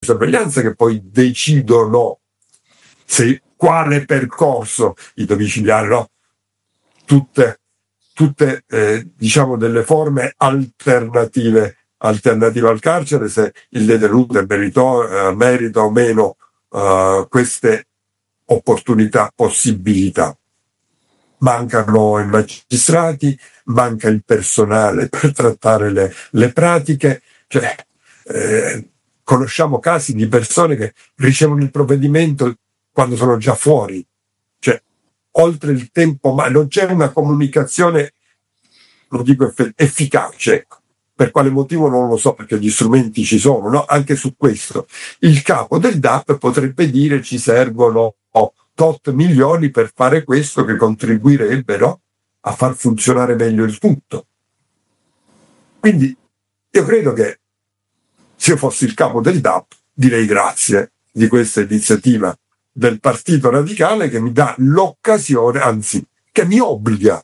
sorveglianza che poi decidono quale percorso, i domiciliari, no? Tutte diciamo delle forme alternative al carcere, se il detenuto merita o meno queste opportunità, possibilità. Mancano i magistrati, manca il personale per trattare le pratiche, conosciamo casi di persone che ricevono il provvedimento quando sono già fuori, oltre il tempo, ma non c'è una comunicazione, lo dico, efficace. Per quale motivo non lo so, perché gli strumenti ci sono, no? Anche su questo il capo del DAP potrebbe dire: ci servono tot milioni per fare questo, che contribuirebbe, no, a far funzionare meglio il tutto. Quindi io credo che se io fossi il capo del DAP direi grazie di questa iniziativa del Partito Radicale, che mi dà l'occasione, anzi che mi obbliga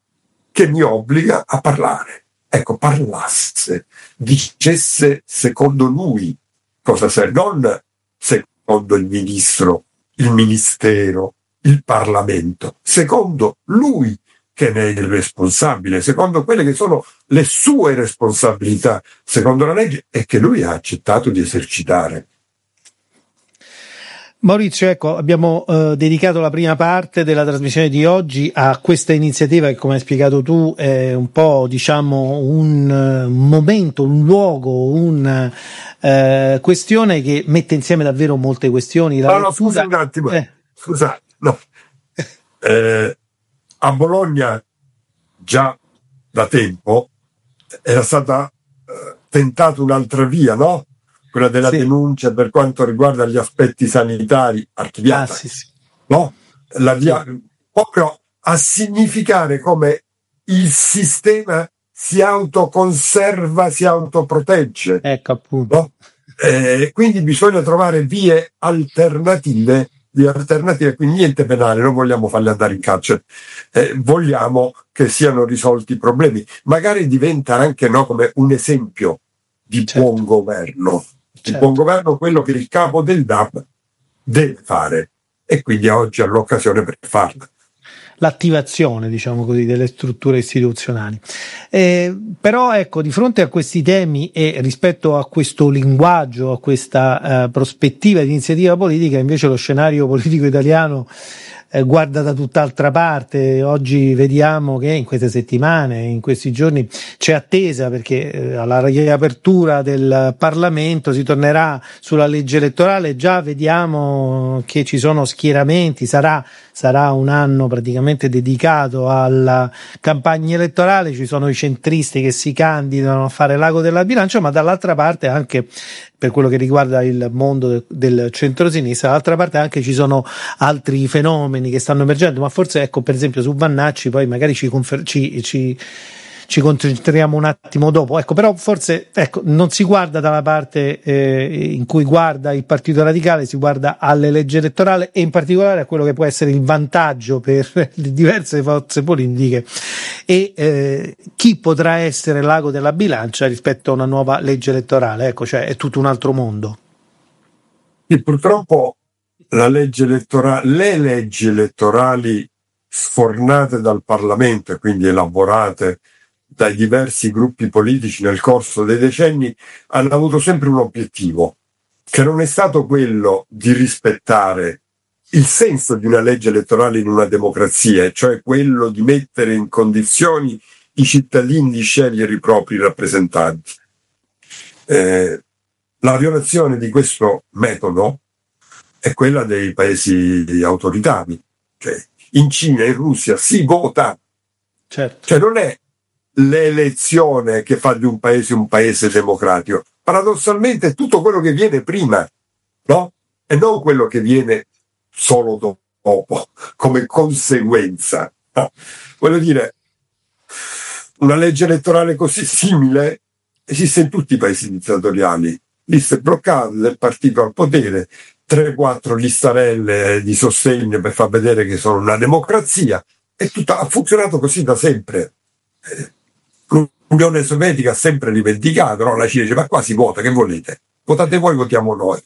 a parlare. Ecco, parlasse, dicesse secondo lui cosa serve, non secondo il ministro, il ministero, il Parlamento, secondo lui, che ne è il responsabile, secondo quelle che sono le sue responsabilità, secondo la legge, e che lui ha accettato di esercitare. Maurizio, ecco, abbiamo dedicato la prima parte della trasmissione di oggi a questa iniziativa che, come hai spiegato tu, è un po', diciamo, un momento, un luogo, una questione che mette insieme davvero molte questioni. Scusa un attimo, scusa, no. A Bologna già da tempo era stata tentata un'altra via, no? Quella della denuncia per quanto riguarda gli aspetti sanitari, archiviata, no? La via, proprio a significare come il sistema si autoconserva, si autoprotegge. Ecco, appunto. No? Quindi bisogna trovare vie alternative, quindi niente penale, non vogliamo farli andare in carcere, vogliamo che siano risolti i problemi. Magari diventa anche, no, come un esempio di buon governo. Il buon governo, quello che il capo del DAP deve fare, e quindi oggi ha l'occasione per farla. L'attivazione, diciamo così, delle strutture istituzionali. Però ecco, di fronte a questi temi e rispetto a questo linguaggio, a questa prospettiva di iniziativa politica, invece lo scenario politico italiano guarda da tutt'altra parte. Oggi vediamo che in queste settimane, in questi giorni, c'è attesa, perché alla riapertura del Parlamento si tornerà sulla legge elettorale. Già vediamo che ci sono schieramenti, sarà un anno praticamente dedicato alla campagna elettorale, ci sono i centristi che si candidano a fare l'ago della bilancia, ma dall'altra parte anche, per quello che riguarda il mondo del centrosinistra, dall'altra parte anche ci sono altri fenomeni che stanno emergendo, ma forse, ecco, per esempio su Vannacci poi magari ci concentriamo un attimo dopo, ecco, però forse, ecco, non si guarda dalla parte in cui guarda il Partito Radicale, si guarda alle leggi elettorali e in particolare a quello che può essere il vantaggio per le diverse forze politiche e chi potrà essere l'ago della bilancia rispetto a una nuova legge elettorale, ecco, cioè è tutto un altro mondo. E purtroppo le leggi elettorali sfornate dal Parlamento e quindi elaborate dai diversi gruppi politici nel corso dei decenni hanno avuto sempre un obiettivo, che non è stato quello di rispettare il senso di una legge elettorale in una democrazia, cioè quello di mettere in condizioni i cittadini di scegliere i propri rappresentanti. La violazione di questo metodo è quella dei paesi autoritari, cioè in Cina e in Russia si vota, certo. Cioè non è l'elezione che fa di un paese democratico, paradossalmente è tutto quello che viene prima, no? E non quello che viene solo dopo, come conseguenza, no? Voglio dire, una legge elettorale così simile esiste in tutti i paesi dittatoriali, liste bloccate del partito al potere, 3-4 listarelle di sostegno per far vedere che sono una democrazia, e tutto ha funzionato così da sempre. L'Unione Sovietica ha sempre rivendicato, no? La Cina dice: ma qua si vota, che volete? Votate voi, votiamo noi.